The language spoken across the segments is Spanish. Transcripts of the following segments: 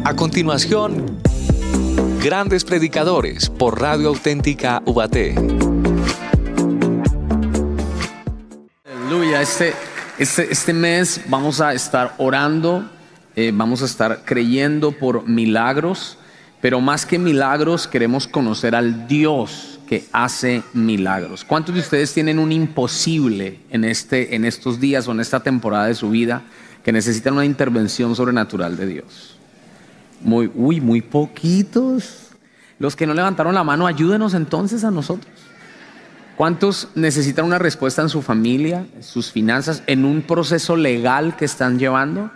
A continuación, Grandes Predicadores por Radio Auténtica Ubaté. Aleluya, este mes vamos a estar orando, vamos a estar creyendo por milagros, pero más que milagros queremos conocer al Dios que hace milagros. ¿Cuántos de ustedes tienen un imposible en estos días o en esta temporada de su vida que necesitan una intervención sobrenatural de Dios? Muy poquitos. Los que no levantaron la mano, ayúdenos entonces a nosotros. ¿Cuántos necesitan una respuesta en su familia, en sus finanzas, en un proceso legal que están llevando?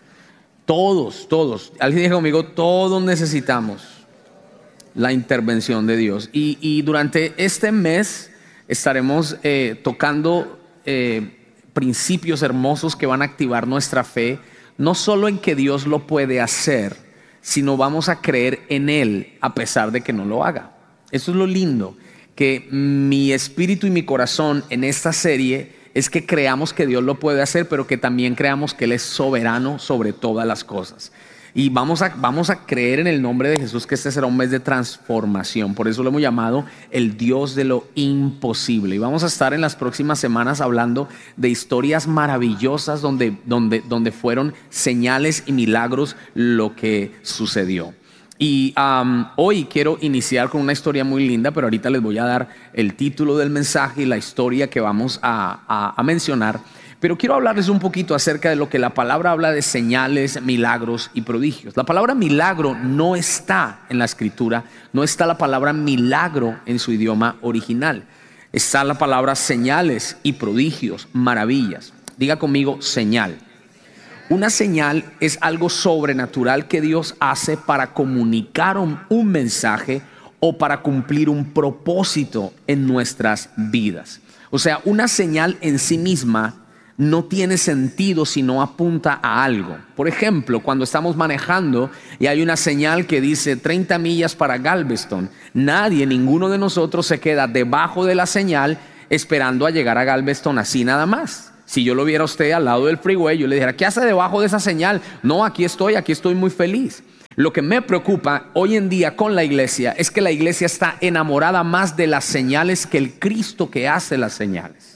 Todos. Alguien dijo conmigo, todos necesitamos la intervención de Dios. Y durante este mes estaremos tocando principios hermosos que van a activar nuestra fe, no solo en que Dios lo puede hacer, sino vamos a creer en Él a pesar de que no lo haga. Eso es lo lindo, que mi espíritu y mi corazón en esta serie es que creamos que Dios lo puede hacer, pero que también creamos que Él es soberano sobre todas las cosas. Y vamos a creer en el nombre de Jesús que este será un mes de transformación. Por eso lo hemos llamado el Dios de lo imposible. Y vamos a estar en las próximas semanas hablando de historias maravillosas donde fueron señales y milagros lo que sucedió. Y hoy quiero iniciar con una historia muy linda, pero ahorita les voy a dar el título del mensaje y la historia que vamos a mencionar. Pero quiero hablarles un poquito acerca de lo que la palabra habla de señales, milagros y prodigios. La palabra milagro no está en la escritura, no está la palabra milagro en su idioma original. Está la palabra señales y prodigios, maravillas. Diga conmigo, señal. Una señal es algo sobrenatural que Dios hace para comunicar un mensaje o para cumplir un propósito en nuestras vidas. O sea, una señal en sí misma no tiene sentido si no apunta a algo. Por ejemplo, cuando estamos manejando y hay una señal que dice 30 millas para Galveston, ninguno de nosotros se queda debajo de la señal esperando a llegar a Galveston así nada más. Si yo lo viera a usted al lado del freeway, yo le dijera, ¿qué hace debajo de esa señal? No, aquí estoy muy feliz. Lo que me preocupa hoy en día con la iglesia es que la iglesia está enamorada más de las señales que el Cristo que hace las señales.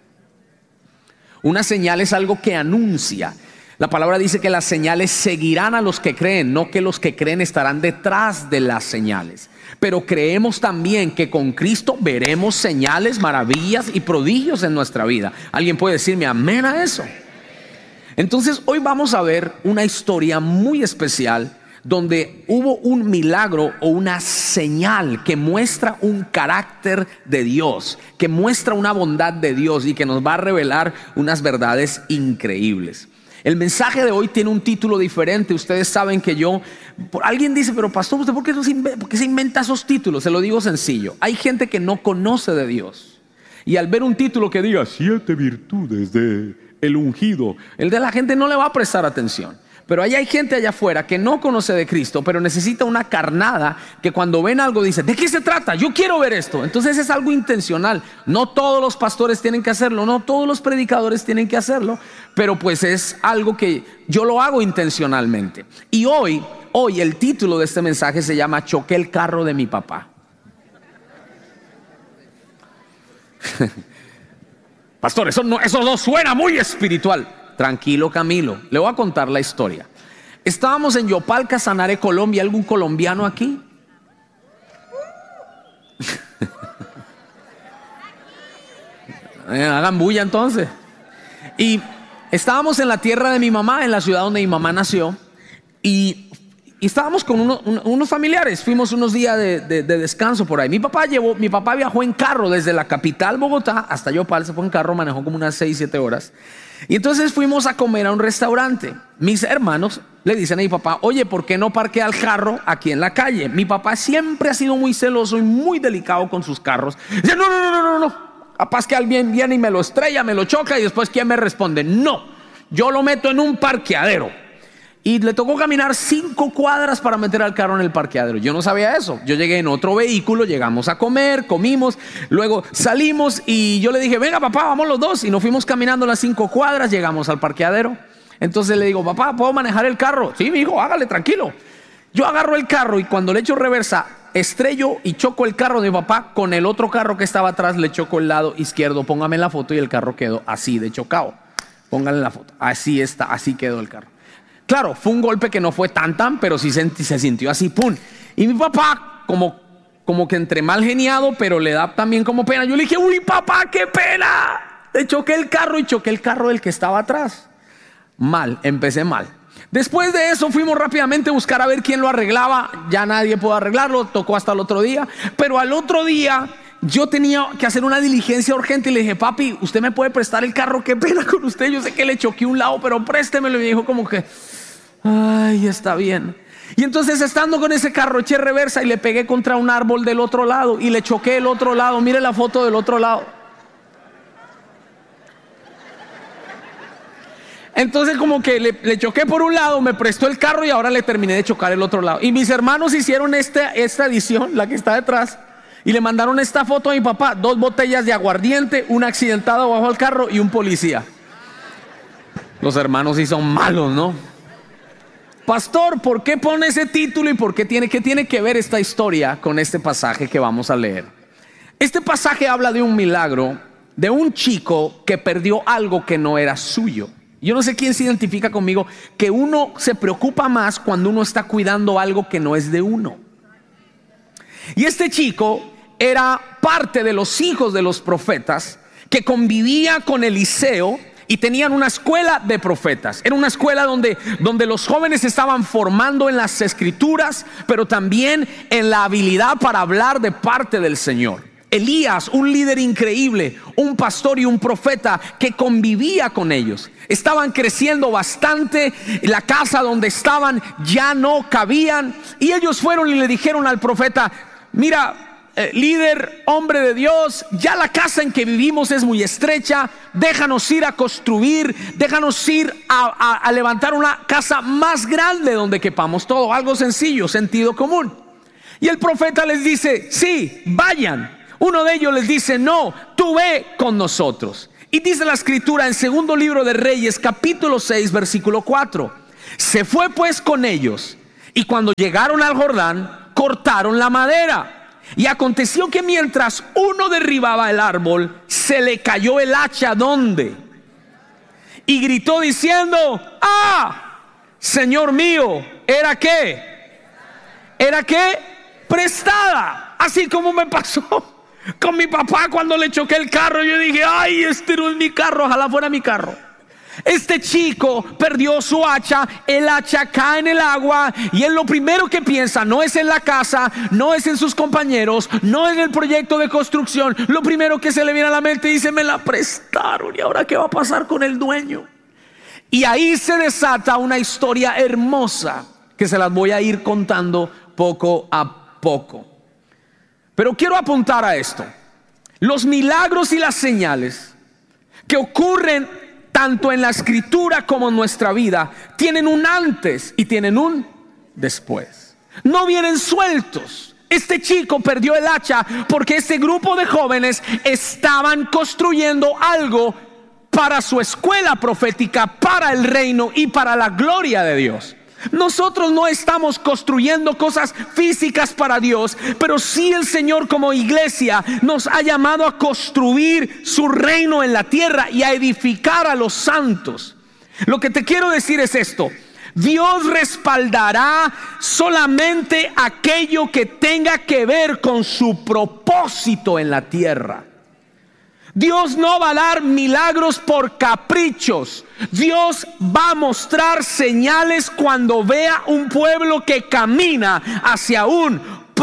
Una señal es algo que anuncia. La palabra dice que las señales seguirán a los que creen, no que los que creen estarán detrás de las señales. Pero creemos también que con Cristo veremos señales, maravillas y prodigios en nuestra vida. ¿Alguien puede decirme amén a eso? Entonces hoy vamos a ver una historia muy especial donde hubo un milagro o una señal que muestra un carácter de Dios, que muestra una bondad de Dios y que nos va a revelar unas verdades increíbles. El mensaje de hoy tiene un título diferente. Ustedes saben que alguien dice, pero pastor, ¿usted por qué se inventa esos títulos? Se lo digo sencillo. Hay gente que no conoce de Dios y al ver un título que diga 7 virtudes de el ungido, el de la gente no le va a prestar atención. Pero ahí hay gente allá afuera que no conoce de Cristo, pero necesita una carnada que cuando ven algo dice, ¿de qué se trata? Yo quiero ver esto. Entonces es algo intencional. No todos los pastores tienen que hacerlo, no todos los predicadores tienen que hacerlo, pero pues es algo que yo lo hago intencionalmente. Y hoy el título de este mensaje se llama Choqué el carro de mi papá. Pastor, eso no suena muy espiritual. Tranquilo, Camilo, le voy a contar la historia. Estábamos en Yopal, Casanare, Colombia. ¿Algún colombiano aquí? Hagan bulla entonces. Y estábamos en la tierra de mi mamá, en la ciudad donde mi mamá nació. Y estábamos con unos familiares. Fuimos unos días de descanso por ahí. Mi papá viajó en carro desde la capital, Bogotá, hasta Yopal. Se fue en carro, manejó como unas 6-7 horas. Y entonces fuimos a comer a un restaurante. Mis hermanos le dicen a mi papá, oye, ¿por qué no parquea el carro aquí en la calle? Mi papá siempre ha sido muy celoso y muy delicado con sus carros. Dice, no. Capaz que alguien viene y me lo estrella, me lo choca y después ¿quién me responde? No, yo lo meto en un parqueadero. Y le tocó caminar 5 cuadras para meter al carro en el parqueadero. Yo no sabía eso. Yo llegué en otro vehículo, llegamos a comer, comimos, luego salimos y yo le dije, venga papá, vamos los dos. Y nos fuimos caminando las 5 cuadras, llegamos al parqueadero. Entonces le digo, papá, ¿puedo manejar el carro? Sí, mi hijo, hágale, tranquilo. Yo agarro el carro y cuando le echo reversa, estrello y choco el carro de mi papá con el otro carro que estaba atrás, le choco el lado izquierdo. Póngame la foto y el carro quedó así de chocado. Póngale la foto. Así está, así quedó el carro. Claro, fue un golpe que no fue tan, pero sí se sintió así, ¡pum! Y mi papá, como que entre mal geniado, pero le da también como pena. Yo le dije, uy, papá, qué pena. Le choqué el carro y choqué el carro del que estaba atrás. Mal, empecé mal. Después de eso fuimos rápidamente a buscar a ver quién lo arreglaba. Ya nadie pudo arreglarlo, tocó hasta el otro día. Pero al otro día yo tenía que hacer una diligencia urgente y le dije, papi, ¿usted me puede prestar el carro? Qué pena con usted, yo sé que le choqué un lado, pero préstemelo. Y me dijo como que, ay, está bien. Y entonces estando con ese carro eché reversa y le pegué contra un árbol del otro lado y le choqué el otro lado. Mire la foto del otro lado. Entonces como que le choqué por un lado, me prestó el carro y ahora le terminé de chocar el otro lado. Y mis hermanos hicieron esta edición, la que está detrás, y le mandaron esta foto a mi papá: 2 botellas de aguardiente, un accidentado bajo el carro y un policía. Los hermanos sí son malos, ¿no? Pastor, ¿por qué pone ese título y qué tiene que ver esta historia con este pasaje que vamos a leer? Este pasaje habla de un milagro, de un chico que perdió algo que no era suyo. Yo no sé quién se identifica conmigo, que uno se preocupa más cuando uno está cuidando algo que no es de uno. Y este chico era parte de los hijos de los profetas que convivía con Eliseo y tenían una escuela de profetas. Era una escuela donde los jóvenes estaban formando en las escrituras, pero también en la habilidad para hablar de parte del Señor. Elías, un líder increíble, un pastor y un profeta que convivía con ellos. Estaban creciendo bastante, la casa donde estaban ya no cabían, y ellos fueron y le dijeron al profeta: mira, líder, hombre de Dios, ya la casa en que vivimos es muy estrecha, déjanos ir a construir, déjanos ir a levantar una casa más grande donde quepamos todo. Algo sencillo, sentido común. Y el profeta les dice: sí, vayan. Uno de ellos les dice: no, tú ve con nosotros. Y dice la escritura en segundo libro de Reyes, capítulo 6, versículo 4: se fue pues con ellos, y cuando llegaron al Jordán, cortaron la madera. Y aconteció que mientras uno derribaba el árbol, se le cayó el hacha. ¿Dónde? Y gritó diciendo: ¡ah! Señor mío, ¿era qué? ¿Era qué? Prestada. Así como me pasó con mi papá cuando le choqué el carro. Yo dije: ay, este no es mi carro, ojalá fuera mi carro. Este chico perdió su hacha, el hacha cae en el agua, y él lo primero que piensa no es en la casa, no es en sus compañeros, no en el proyecto de construcción. Lo primero que se le viene a la mente, dice: me la prestaron, ¿y ahora qué va a pasar con el dueño? Y ahí se desata una historia hermosa que se las voy a ir contando poco a poco. Pero quiero apuntar a esto: los milagros y las señales que ocurren tanto en la escritura como en nuestra vida tienen un antes y tienen un después. No vienen sueltos. Este chico perdió el hacha porque este grupo de jóvenes estaban construyendo algo para su escuela profética, para el reino y para la gloria de Dios. Nosotros no estamos construyendo cosas físicas para Dios, pero sí el Señor como iglesia nos ha llamado a construir su reino en la tierra y a edificar a los santos. Lo que te quiero decir es esto: Dios respaldará solamente aquello que tenga que ver con su propósito en la tierra. Dios no va a dar milagros por caprichos. Dios va a mostrar señales cuando vea un pueblo que camina hacia un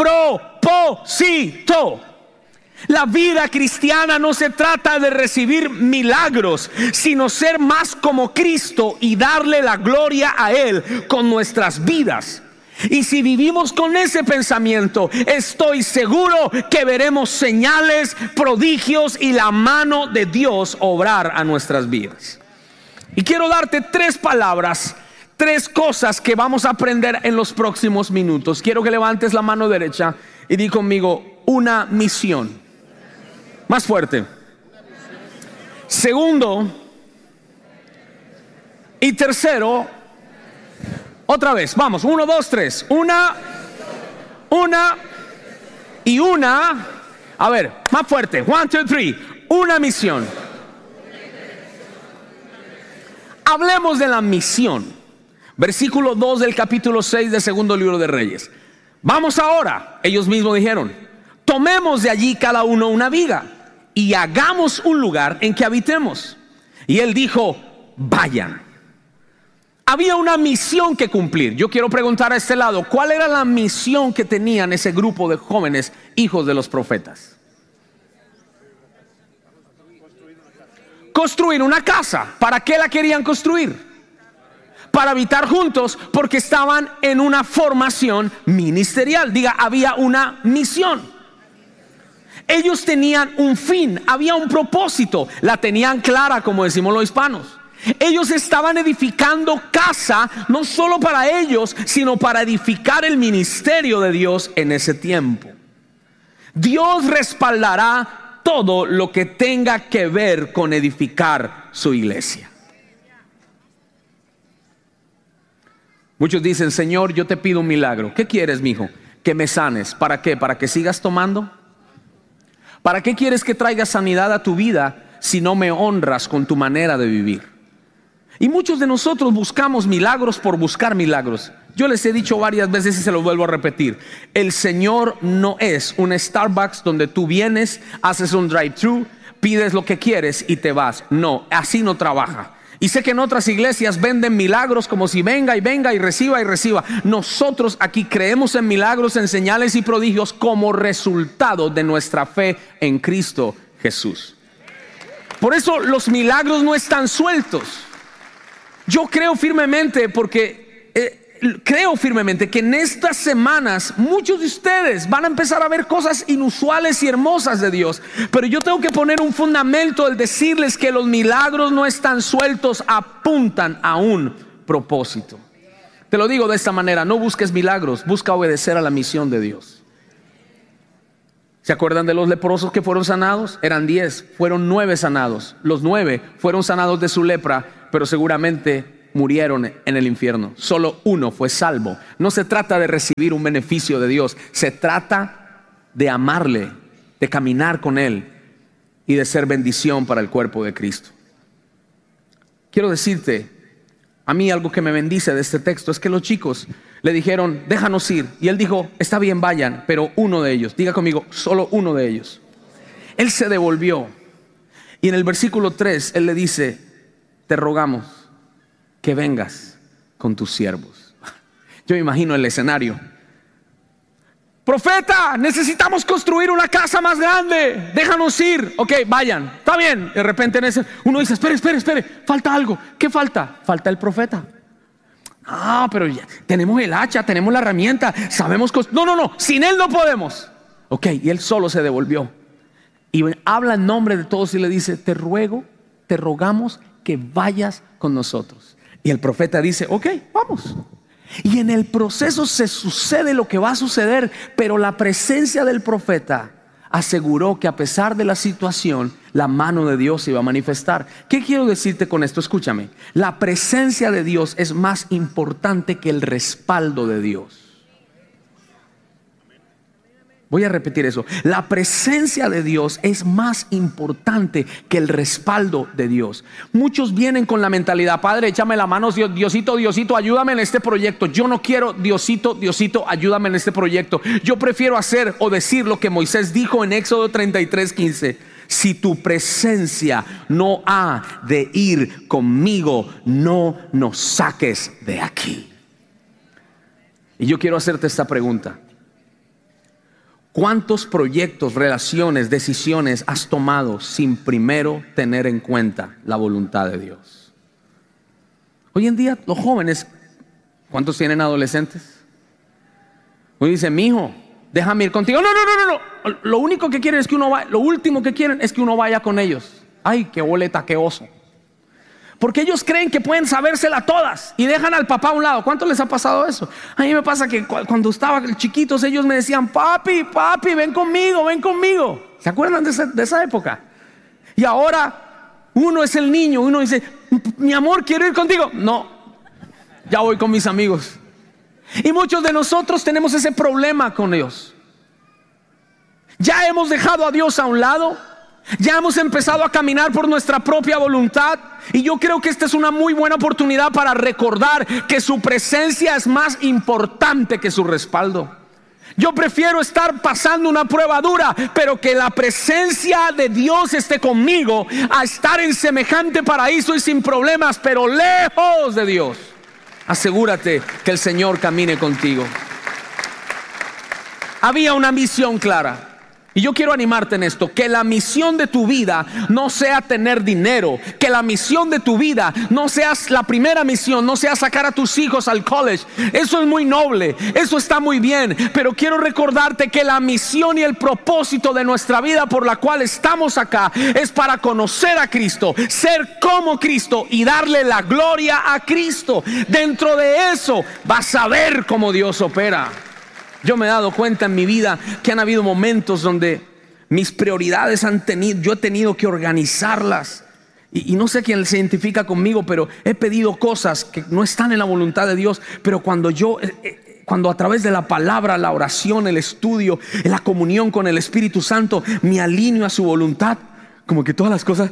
propósito. La vida cristiana no se trata de recibir milagros, sino ser más como Cristo y darle la gloria a Él con nuestras vidas. Y si vivimos con ese pensamiento, estoy seguro que veremos señales, prodigios y la mano de Dios obrar a nuestras vidas. Y quiero darte 3 palabras, 3 cosas que vamos a aprender en los próximos minutos. Quiero que levantes la mano derecha y di conmigo: una misión. Más fuerte. Segundo y tercero. Otra vez, vamos, 1, 2, 3. Una y una. A ver, más fuerte. 1, 2, 3. Una misión. Hablemos de la misión. Versículo 2 del capítulo 6 del segundo libro de Reyes. Vamos ahora, ellos mismos dijeron, tomemos de allí cada uno una viga y hagamos un lugar en que habitemos. Y él dijo, vayan. Había una misión que cumplir. Yo quiero preguntar a este lado, ¿cuál era la misión que tenían ese grupo de jóvenes hijos de los profetas? Construir una casa. ¿Para qué la querían construir? Para habitar juntos, porque estaban en una formación ministerial. Diga, había una misión. Ellos tenían un fin, había un propósito. La tenían clara, como decimos los hispanos. Ellos estaban edificando casa, no solo para ellos, sino para edificar el ministerio de Dios en ese tiempo. Dios respaldará todo lo que tenga que ver con edificar su iglesia. Muchos dicen, Señor, yo te pido un milagro. ¿Qué quieres, mijo? Que me sanes. ¿Para qué? ¿Para que sigas tomando? ¿Para qué quieres que traiga sanidad a tu vida si no me honras con tu manera de vivir? Y muchos de nosotros buscamos milagros por buscar milagros. Yo les he dicho varias veces y se lo vuelvo a repetir. El Señor no es un Starbucks donde tú vienes, haces un drive-thru, pides lo que quieres y te vas. No, así no trabaja. Y sé que en otras iglesias venden milagros como si venga y reciba y reciba. Nosotros aquí creemos en milagros, en señales y prodigios como resultado de nuestra fe en Cristo Jesús. Por eso los milagros no están sueltos. Yo creo firmemente que en estas semanas muchos de ustedes van a empezar a ver cosas inusuales y hermosas de Dios. Pero yo tengo que poner un fundamento al decirles que los milagros no están sueltos, apuntan a un propósito. Te lo digo de esta manera, no busques milagros, busca obedecer a la misión de Dios. ¿Se acuerdan de los leprosos que fueron sanados? Eran 10, fueron 9 sanados. Los 9 fueron sanados de su lepra, pero seguramente murieron en el infierno. Solo uno fue salvo. No se trata de recibir un beneficio de Dios, se trata de amarle, de caminar con Él y de ser bendición para el cuerpo de Cristo. Quiero decirte, a mí algo que me bendice de este texto es que los chicos le dijeron, déjanos ir. Y él dijo, está bien, vayan, pero uno de ellos, diga conmigo, solo uno de ellos. Él se devolvió. Y en el versículo 3, él le dice, te rogamos que vengas con tus siervos. Yo me imagino el escenario. Profeta, necesitamos construir una casa más grande, déjanos ir. Ok, vayan, está bien. De repente uno dice, espere, falta algo. ¿Qué falta? Falta el profeta. Ah, pero ya tenemos el hacha, tenemos la herramienta, sabemos no, sin él no podemos. Ok, y él solo se devolvió y habla en nombre de todos y le dice, te rogamos que vayas con nosotros. Y el profeta dice, ok, vamos. Y en el proceso se sucede lo que va a suceder, pero la presencia del profeta aseguró que a pesar de la situación, la mano de Dios se iba a manifestar. ¿Qué quiero decirte con esto? Escúchame, la presencia de Dios es más importante que el respaldo de Dios. Voy a repetir eso. La presencia de Dios es más importante que el respaldo de Dios. Muchos vienen con la mentalidad, Padre, échame la mano, Diosito, ayúdame en este proyecto. Yo no quiero, Diosito, ayúdame en este proyecto. Yo prefiero hacer o decir lo que Moisés dijo en Éxodo 33:15. Si tu presencia no ha de ir conmigo, no nos saques de aquí. Y yo quiero hacerte esta pregunta. ¿Cuántos proyectos, relaciones, decisiones has tomado sin primero tener en cuenta la voluntad de Dios? Hoy en día los jóvenes, ¿cuántos tienen adolescentes? Uno dice, mijo, déjame ir contigo. No. Lo único que quieren es que uno vaya, lo último que quieren es que uno vaya con ellos. Ay, qué boleta, qué oso. Porque ellos creen que pueden sabérselas todas y dejan al papá a un lado. ¿Cuánto les ha pasado eso? A mí me pasa que cuando estaban chiquitos ellos me decían, papi, ven conmigo. ¿Se acuerdan de esa época? Y ahora uno es el niño, uno dice, mi amor, quiero ir contigo. No, ya voy con mis amigos. Y muchos de nosotros tenemos ese problema con Dios. Ya hemos dejado a Dios a un lado. Ya hemos empezado a caminar por nuestra propia voluntad. Y yo creo que esta es una muy buena oportunidad para recordar que su presencia es más importante que su respaldo. Yo prefiero estar pasando una prueba dura, pero que la presencia de Dios esté conmigo, a estar en semejante paraíso y sin problemas, pero lejos de Dios. Asegúrate que el Señor camine contigo. Había una misión clara. Y yo quiero animarte en esto, que la misión de tu vida no sea tener dinero, que la misión de tu vida no sea la primera misión, no sea sacar a tus hijos al college. Eso es muy noble, eso está muy bien, pero quiero recordarte que la misión y el propósito de nuestra vida por la cual estamos acá es para conocer a Cristo, ser como Cristo y darle la gloria a Cristo. Dentro de eso vas a ver cómo Dios opera. Yo me he dado cuenta en mi vida que han habido momentos donde mis prioridades yo he tenido que organizarlas. Y no sé quién se identifica conmigo, pero he pedido cosas que no están en la voluntad de Dios. Pero cuando a través de la palabra, la oración, el estudio, la comunión con el Espíritu Santo, me alineo a su voluntad, como que todas las cosas.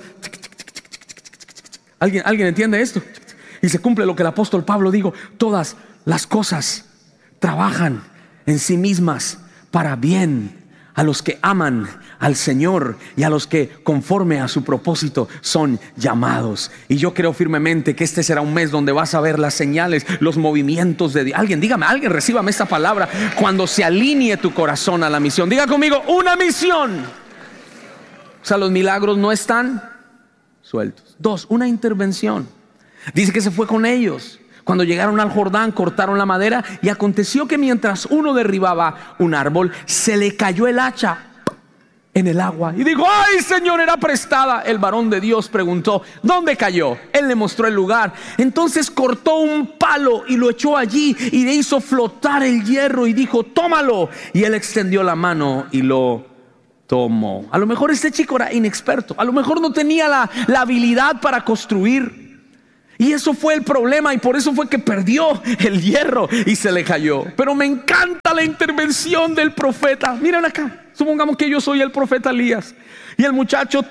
¿Alguien entiende esto? Y se cumple lo que el apóstol Pablo dijo: todas las cosas trabajan en sí mismas para bien a los que aman al Señor y a los que conforme a su propósito son llamados. Y yo creo firmemente que este será un mes donde vas a ver las señales, los movimientos de Dios. Alguien recíbame esta palabra: cuando se alinee tu corazón a la misión. Diga conmigo: una misión. O sea, los milagros no están sueltos. 2, una intervención. Dice que se fue con ellos. Cuando llegaron al Jordán, cortaron la madera, y aconteció que mientras uno derribaba un árbol, se le cayó el hacha en el agua y dijo: ¡ay, Señor, era prestada! El varón de Dios preguntó: ¿dónde cayó? Él le mostró el lugar. Entonces cortó un palo y lo echó allí y le hizo flotar el hierro y dijo: tómalo. Y él extendió la mano y lo tomó. A lo mejor este chico era inexperto, a lo mejor no tenía la habilidad para construir. Y eso fue el problema, y por eso fue que perdió el hierro y se le cayó. Pero me encanta la intervención del profeta. Miren acá, supongamos que yo soy el profeta Eliseo, y el muchacho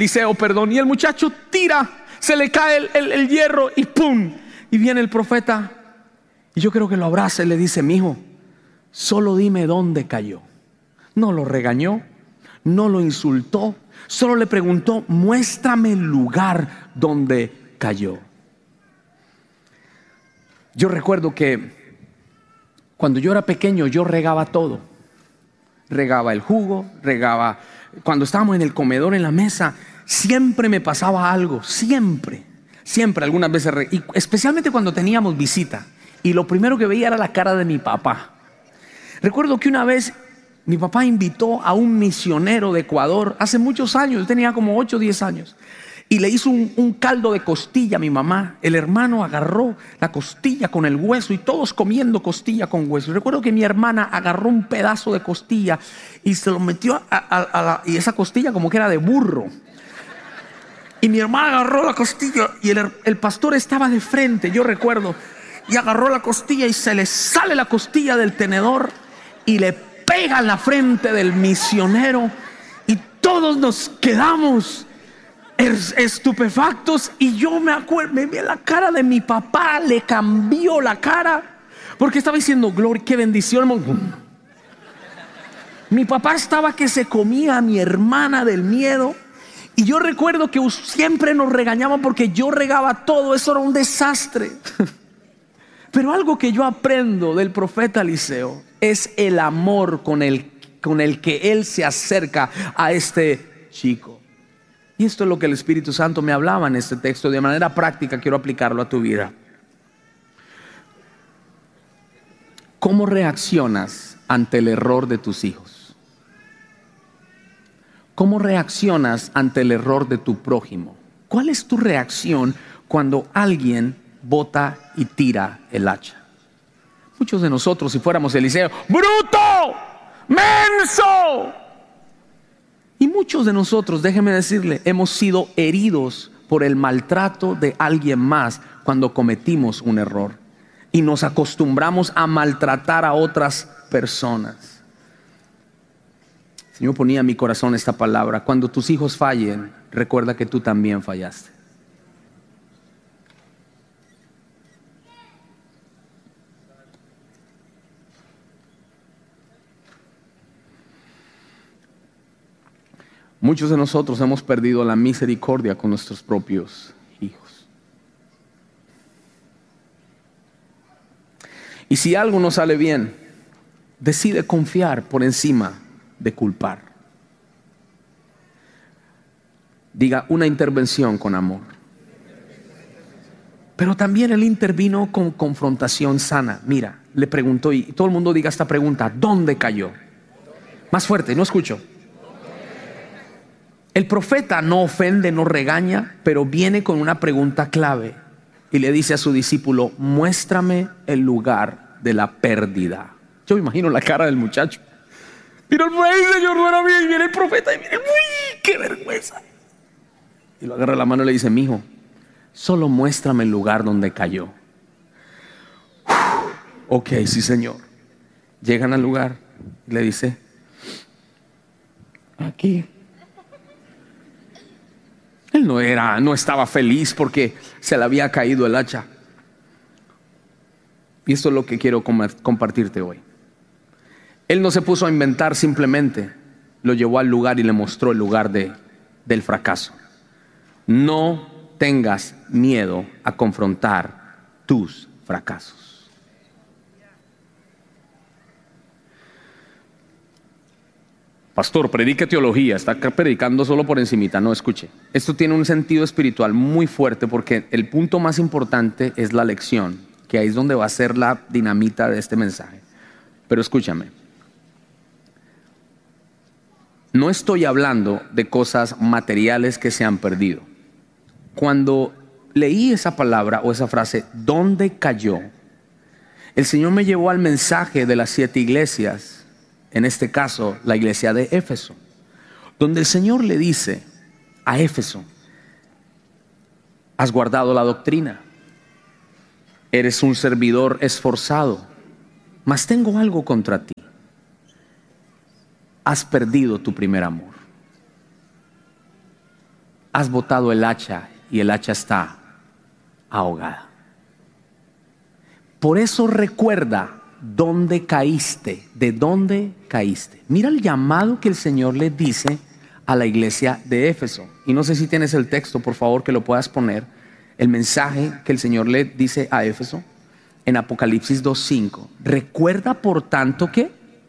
tira, se le cae el hierro y ¡pum! Y viene el profeta, y yo creo que lo abraza y le dice: mijo, solo dime dónde cayó. No lo regañó, no lo insultó, solo le preguntó: muéstrame el lugar donde cayó. Yo recuerdo que cuando yo era pequeño, yo regaba todo. Regaba el jugo, cuando estábamos en el comedor, en la mesa, siempre me pasaba algo, siempre, algunas veces, y especialmente cuando teníamos visita, y lo primero que veía era la cara de mi papá. Recuerdo que una vez mi papá invitó a un misionero de Ecuador, hace muchos años, yo tenía como 8 o 10 años, y le hizo un caldo de costilla a mi mamá. El hermano agarró la costilla con el hueso, y todos comiendo costilla con hueso. Recuerdo que mi hermana agarró un pedazo de costilla y se lo metió y esa costilla como que era de burro. Y mi hermana agarró la costilla, y el pastor estaba de frente, yo recuerdo, y agarró la costilla y se le sale la costilla del tenedor y le pega en la frente del misionero, y todos nos quedamos estupefactos. Y yo me acuerdo, me vi la cara de mi papá, le cambió la cara, porque estaba diciendo: gloria, qué bendición. Mi papá estaba que se comía a mi hermana del miedo. Y yo recuerdo que siempre nos regañaban porque yo regaba todo, eso era un desastre. Pero algo que yo aprendo del profeta Eliseo es el amor con el que él se acerca a este chico. Y esto es lo que el Espíritu Santo me hablaba en este texto. De manera práctica quiero aplicarlo a tu vida. ¿Cómo reaccionas ante el error de tus hijos? ¿Cómo reaccionas ante el error de tu prójimo? ¿Cuál es tu reacción cuando alguien bota y tira el hacha? Muchos de nosotros, si fuéramos Eliseo: ¡bruto! ¡menso! Y muchos de nosotros, déjeme decirle, hemos sido heridos por el maltrato de alguien más cuando cometimos un error. y nos acostumbramos a maltratar a otras personas. El Señor ponía en mi corazón esta palabra: cuando tus hijos fallen, recuerda que tú también fallaste. Muchos de nosotros hemos perdido la misericordia con nuestros propios hijos. Y si algo no sale bien, decide confiar por encima de culpar. Diga: una intervención con amor. Pero también Él intervino con confrontación sana. Mira, le preguntó, y todo el mundo diga esta pregunta: ¿dónde cayó? Más fuerte, no escucho. El profeta no ofende, no regaña, pero viene con una pregunta clave y le dice a su discípulo: muéstrame el lugar de la pérdida. Yo me imagino la cara del muchacho. Mira, Señor, no era bien. Viene el profeta y mire, uy, qué vergüenza. Y lo agarra la mano y le dice: mijo, solo muéstrame el lugar donde cayó. Ok, sí, Señor. Llegan al lugar y le dice: aquí. Él no estaba feliz porque se le había caído el hacha. Y esto es lo que quiero compartirte hoy. Él no se puso a inventar, simplemente lo llevó al lugar y le mostró el lugar del fracaso. No tengas miedo a confrontar tus fracasos. Pastor, predique teología, está predicando solo por encimita. No, escuche. Esto tiene un sentido espiritual muy fuerte, porque el punto más importante es la lección, que ahí es donde va a ser la dinamita de este mensaje. Pero escúchame. No estoy hablando de cosas materiales que se han perdido. Cuando leí esa palabra o esa frase, ¿dónde cayó?, el Señor me llevó al mensaje de las 7 iglesias. En este caso, la iglesia de Éfeso, donde el Señor le dice a Éfeso: has guardado la doctrina, eres un servidor esforzado, mas tengo algo contra ti: has perdido tu primer amor, has botado el hacha y el hacha está ahogada. Por eso recuerda ¿dónde caíste? ¿De dónde caíste? Mira el llamado que el Señor le dice a la iglesia de Éfeso. Y no sé si tienes el texto, por favor, que lo puedas poner. El mensaje que el Señor le dice a Éfeso en Apocalipsis 2:5. Recuerda, por tanto, que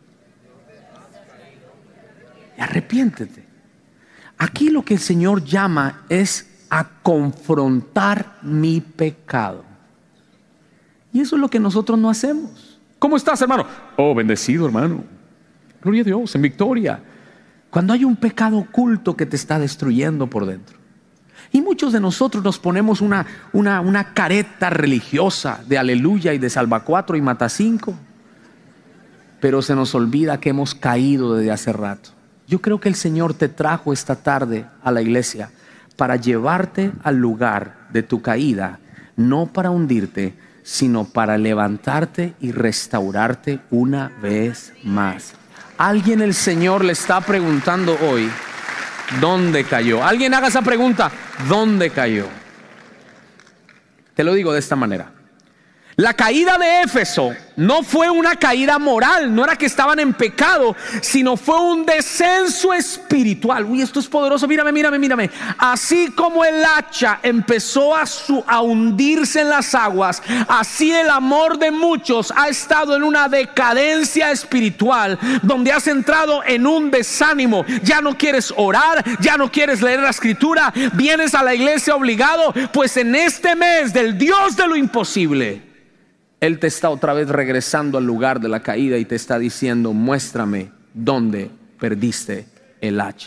arrepiéntete. Aquí lo que el Señor llama es a confrontar mi pecado. Y eso es lo que nosotros no hacemos. ¿Cómo estás, hermano? Oh, bendecido, hermano. Gloria a Dios, en victoria. Cuando hay un pecado oculto que te está destruyendo por dentro. Y muchos de nosotros nos ponemos una careta religiosa de aleluya y de salva 4 y mata 5. Pero se nos olvida que hemos caído desde hace rato. Yo creo que el Señor te trajo esta tarde a la iglesia para llevarte al lugar de tu caída, no para hundirte, sino para levantarte y restaurarte una vez más. Alguien, el Señor le está preguntando hoy: ¿dónde cayó? Alguien haga esa pregunta: ¿dónde cayó? Te lo digo de esta manera: la caída de Éfeso no fue una caída moral, no era que estaban en pecado, sino fue un descenso espiritual. Uy, esto es poderoso, mírame. Así como el hacha empezó a hundirse en las aguas, así el amor de muchos ha estado en una decadencia espiritual, donde has entrado en un desánimo. Ya no quieres orar, ya no quieres leer la escritura, vienes a la iglesia obligado. Pues en este mes del Dios de lo imposible, Él te está otra vez regresando al lugar de la caída y te está diciendo: muéstrame dónde perdiste el hacha.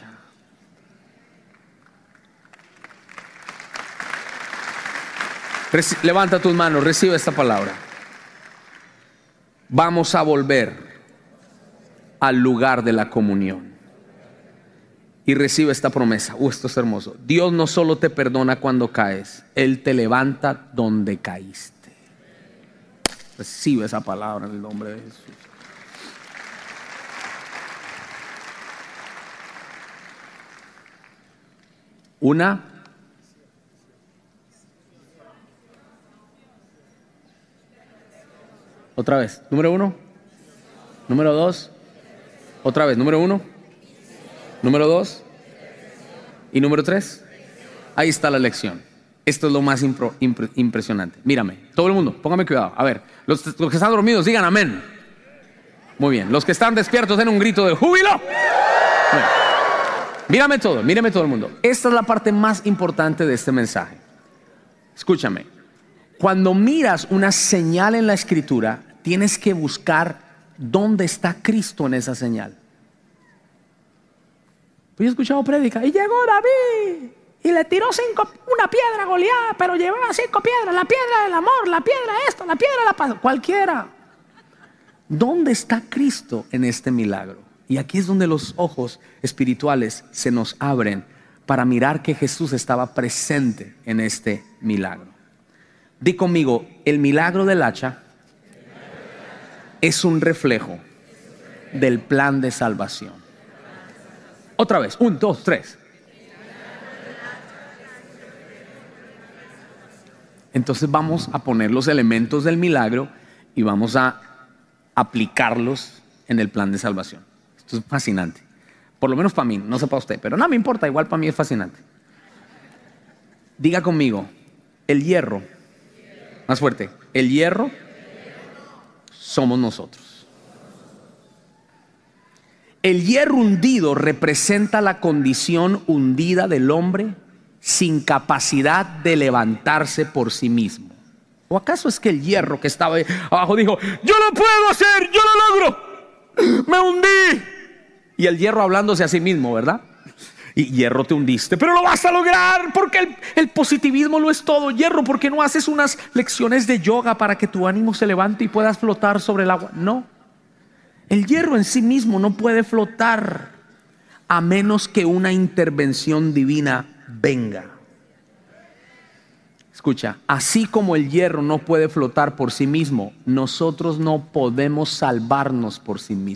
Levanta tus manos, recibe esta palabra. Vamos a volver al lugar de la comunión. Y recibe esta promesa. Esto es hermoso. Dios no solo te perdona cuando caes, Él te levanta donde caíste. Recibe esa palabra en el nombre de Jesús. Una. Otra vez. Número 1. Número 2. Otra vez. Número 1. Número 2. Y número 3. Ahí está la lección. Esto es lo más impresionante. Mírame. Todo el mundo, póngame cuidado. A ver, los que están dormidos, digan amén. Muy bien. Los que están despiertos, den un grito de júbilo. Bueno. Mírame todo el mundo. Esta es la parte más importante de este mensaje. Escúchame. Cuando miras una señal en la Escritura, tienes que buscar dónde está Cristo en esa señal. Pues yo he escuchado prédica y llegó David y le tiró una piedra a Goliat, pero llevaba 5 piedras, la piedra del amor, la piedra esto, la piedra de la paz, cualquiera. ¿Dónde está Cristo en este milagro? Y aquí es donde los ojos espirituales se nos abren para mirar que Jesús estaba presente en este milagro. Di conmigo, el milagro del hacha es un reflejo del plan de salvación. Otra vez, 1, 2, 3. Entonces vamos a poner los elementos del milagro y vamos a aplicarlos en el plan de salvación. Esto es fascinante. Por lo menos para mí, no sé para usted, pero no me importa, igual para mí es fascinante. Diga conmigo, el hierro, más fuerte, el hierro somos nosotros. El hierro hundido representa la condición hundida del hombre sin capacidad de levantarse por sí mismo. ¿O acaso es que el hierro que estaba abajo dijo, yo lo puedo hacer, yo lo logro, me hundí? Y el hierro hablándose a sí mismo, ¿verdad? Y hierro, te hundiste, pero lo vas a lograr, porque el positivismo lo es todo. Hierro, ¿por qué no haces unas lecciones de yoga para que tu ánimo se levante y puedas flotar sobre el agua? No, el hierro en sí mismo no puede flotar a menos que una intervención divina venga. Escucha, así como el hierro no puede flotar por sí mismo, nosotros no podemos salvarnos por sí mismos.